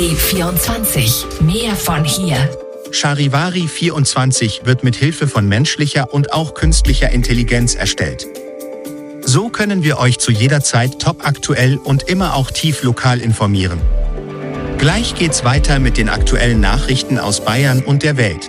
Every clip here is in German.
Charivari 24. Mehr von hier. Charivari 24 wird mit Hilfe von menschlicher und auch künstlicher Intelligenz erstellt. So können wir euch zu jeder Zeit topaktuell und immer auch tief lokal informieren. Gleich geht's weiter mit den aktuellen Nachrichten aus Bayern und der Welt.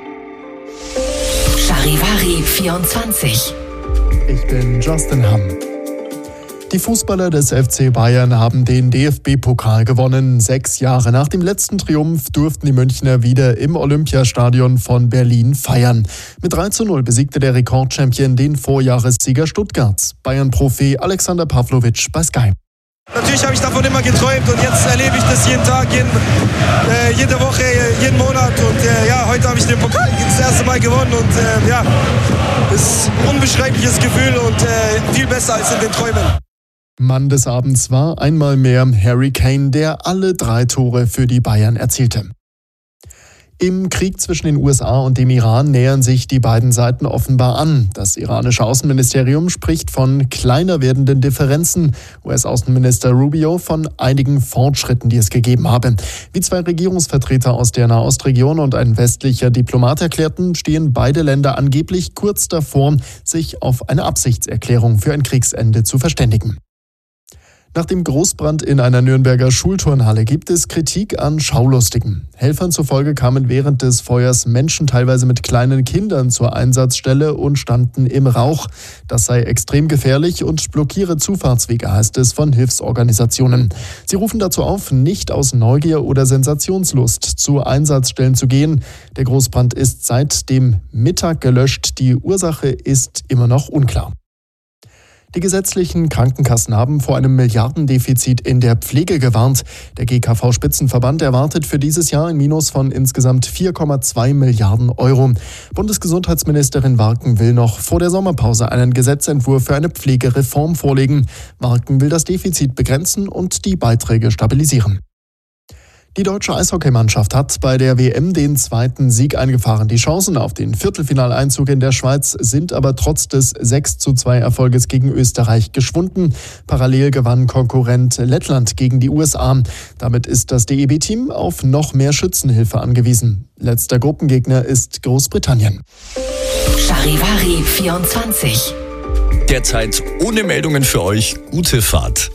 Charivari 24. Ich bin Justin Hamm. Die Fußballer des FC Bayern haben den DFB-Pokal gewonnen. 6 Jahre nach dem letzten Triumph durften die Münchner wieder im Olympiastadion von Berlin feiern. Mit 3:0 besiegte der Rekordchampion den Vorjahressieger Stuttgarts. Bayern-Profi Alexander Pavlovic bei Sky. Natürlich habe ich davon immer geträumt und jetzt erlebe ich das jeden Tag, jede Woche, jeden Monat und heute habe ich den Pokal das erste Mal gewonnen und es ist ein unbeschreibliches Gefühl und viel besser als in den Träumen. Mann des Abends war einmal mehr Harry Kane, der alle 3 Tore für die Bayern erzielte. Im Krieg zwischen den USA und dem Iran nähern sich die beiden Seiten offenbar an. Das iranische Außenministerium spricht von kleiner werdenden Differenzen. US-Außenminister Rubio von einigen Fortschritten, die es gegeben habe. Wie 2 Regierungsvertreter aus der Nahostregion und ein westlicher Diplomat erklärten, stehen beide Länder angeblich kurz davor, sich auf eine Absichtserklärung für ein Kriegsende zu verständigen. Nach dem Großbrand in einer Nürnberger Schulturnhalle gibt es Kritik an Schaulustigen. Helfern zufolge kamen während des Feuers Menschen teilweise mit kleinen Kindern zur Einsatzstelle und standen im Rauch. Das sei extrem gefährlich und blockiere Zufahrtswege, heißt es von Hilfsorganisationen. Sie rufen dazu auf, nicht aus Neugier oder Sensationslust zu Einsatzstellen zu gehen. Der Großbrand ist seit dem Mittag gelöscht. Die Ursache ist immer noch unklar. Die gesetzlichen Krankenkassen haben vor einem Milliardendefizit in der Pflege gewarnt. Der GKV-Spitzenverband erwartet für dieses Jahr ein Minus von insgesamt 4,2 Milliarden Euro. Bundesgesundheitsministerin Warken will noch vor der Sommerpause einen Gesetzentwurf für eine Pflegereform vorlegen. Warken will das Defizit begrenzen und die Beiträge stabilisieren. Die deutsche Eishockeymannschaft hat bei der WM den 2. Sieg eingefahren. Die Chancen auf den Viertelfinaleinzug in der Schweiz sind aber trotz des 6:2 Erfolges gegen Österreich geschwunden. Parallel gewann Konkurrent Lettland gegen die USA. Damit ist das DEB-Team auf noch mehr Schützenhilfe angewiesen. Letzter Gruppengegner ist Großbritannien. Charivari 24. Derzeit ohne Meldungen für euch. Gute Fahrt.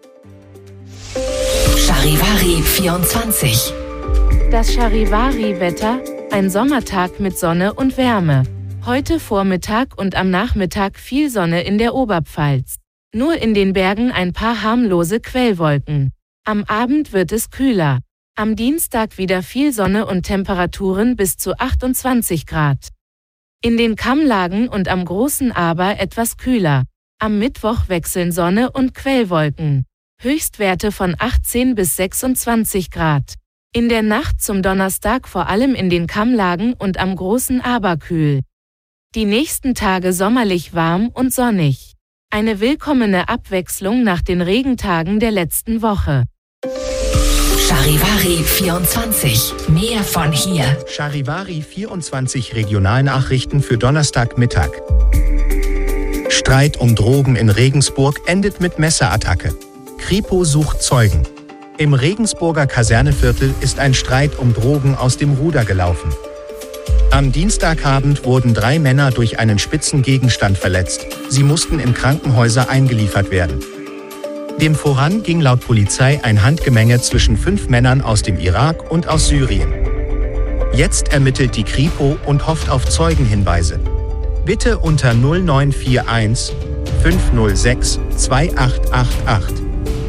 Charivari 24. Das Charivari-Wetter, ein Sommertag mit Sonne und Wärme. Heute Vormittag und am Nachmittag viel Sonne in der Oberpfalz. Nur in den Bergen ein paar harmlose Quellwolken. Am Abend wird es kühler. Am Dienstag wieder viel Sonne und Temperaturen bis zu 28 Grad. In den Kammlagen und am Großen Aber etwas kühler. Am Mittwoch wechseln Sonne und Quellwolken. Höchstwerte von 18 bis 26 Grad. In der Nacht zum Donnerstag vor allem in den Kammlagen und am Großen Aber kühl. Die nächsten Tage sommerlich warm und sonnig. Eine willkommene Abwechslung nach den Regentagen der letzten Woche. Charivari 24. Mehr von hier. Charivari 24 Regionalnachrichten für Donnerstagmittag. Streit um Drogen in Regensburg endet mit Messerattacke. Kripo sucht Zeugen. Im Regensburger Kaserneviertel ist ein Streit um Drogen aus dem Ruder gelaufen. Am Dienstagabend wurden 3 Männer durch einen spitzen Gegenstand verletzt. Sie mussten in Krankenhäuser eingeliefert werden. Dem voran ging laut Polizei ein Handgemenge zwischen 5 Männern aus dem Irak und aus Syrien. Jetzt ermittelt die Kripo und hofft auf Zeugenhinweise. Bitte unter 0941 506 2888.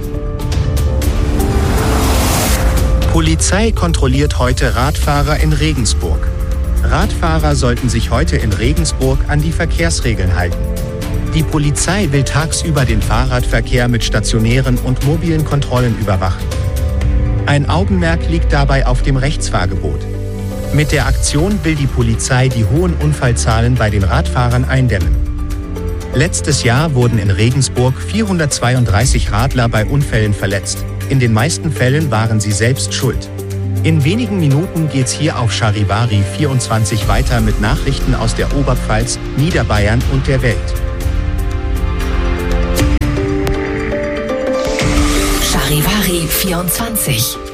Polizei kontrolliert heute Radfahrer in Regensburg. Radfahrer sollten sich heute in Regensburg an die Verkehrsregeln halten. Die Polizei will tagsüber den Fahrradverkehr mit stationären und mobilen Kontrollen überwachen. Ein Augenmerk liegt dabei auf dem Rechtsfahrgebot. Mit der Aktion will die Polizei die hohen Unfallzahlen bei den Radfahrern eindämmen. Letztes Jahr wurden in Regensburg 432 Radler bei Unfällen verletzt. In den meisten Fällen waren sie selbst schuld. In wenigen Minuten geht's hier auf Charivari 24 weiter mit Nachrichten aus der Oberpfalz, Niederbayern und der Welt. Charivari 24.